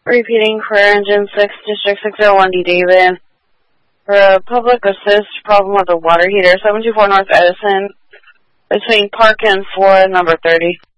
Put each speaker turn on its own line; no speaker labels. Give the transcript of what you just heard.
Repeating for engine 6, District 601D David. For a public assist problem with a water heater, 724 North Edison, between Park and floor number 30.